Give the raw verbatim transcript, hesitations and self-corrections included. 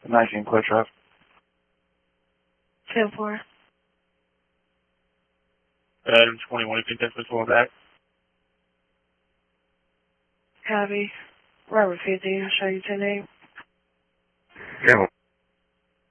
nineteen Quick Trip. ten four. Adam twenty-one, if you think this one back. Copy. Robert fifty, show you ten eight. Yeah.